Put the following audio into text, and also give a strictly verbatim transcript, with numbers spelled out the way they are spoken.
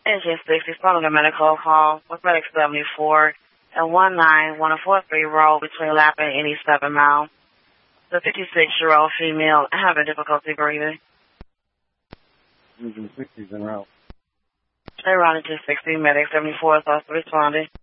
Engine six, responding to medical call with Medic seventy-four and one nine one four three road between Lapa and eighty-seven Mile. The fifty-six-year-old female having difficulty breathing. Engine sixty is en route. Around Engine sixty, Medic seventy-four is also responding.